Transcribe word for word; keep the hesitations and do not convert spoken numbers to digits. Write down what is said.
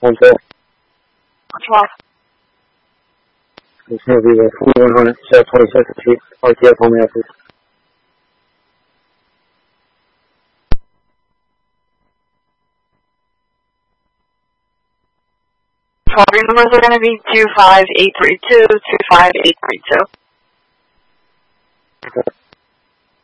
One four. twelve. It's going to be the forty-one hundred, Shell twenty-second Chief, R T F on the office. twelve, your numbers are going to be two five eight three two, two five eight three two. Okay.